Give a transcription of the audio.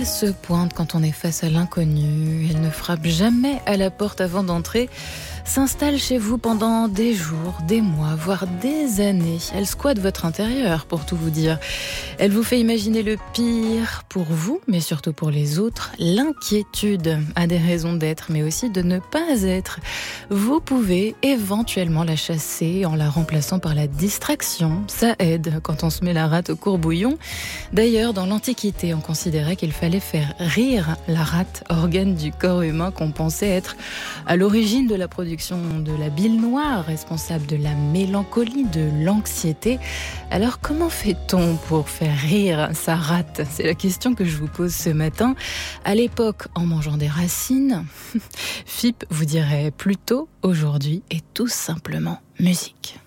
se pointe quand on est face à l'inconnu. Elle ne frappe jamais à la porte avant d'entrer. S'installe chez vous pendant des jours, des mois, voire des années. Elle squatte votre intérieur, pour tout vous dire. Elle vous fait imaginer le pire pour vous, mais surtout pour les autres. L'inquiétude a des raisons d'être, mais aussi de ne pas être. Vous pouvez éventuellement la chasser en la remplaçant par la distraction. Ça aide quand on se met la rate au courbouillon. D'ailleurs, dans l'Antiquité, on considérait qu'il fallait faire rire la rate, organe du corps humain qu'on pensait être à l'origine de la production de la bile noire, responsable de la mélancolie, de l'anxiété. Alors comment fait-on pour faire rire sa rate ? C'est la question que je vous pose ce matin. À l'époque, en mangeant des racines, Philippe vous dirait plutôt aujourd'hui et tout simplement musique.